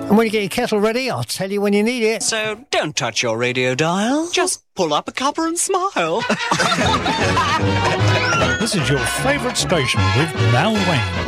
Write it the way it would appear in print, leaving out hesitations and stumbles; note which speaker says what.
Speaker 1: And when you get your kettle ready, I'll tell you when you need it.
Speaker 2: So don't touch your radio dial. Just pull up a cuppa and smile.
Speaker 3: This is your favourite station with Mel Wayne.